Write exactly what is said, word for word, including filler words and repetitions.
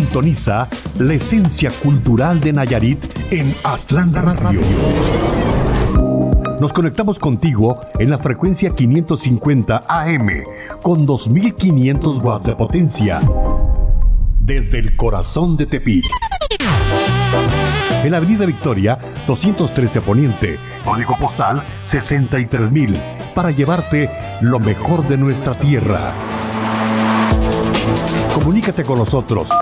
Sintoniza la esencia cultural de Nayarit en Atlanta Radio. Nos conectamos contigo en la frecuencia quinientos cincuenta A M con dos mil quinientos watts de potencia desde el corazón de Tepic. En la Avenida Victoria, doscientos trece Poniente, código postal sesenta y tres mil, para llevarte lo mejor de nuestra tierra. Comunícate con nosotros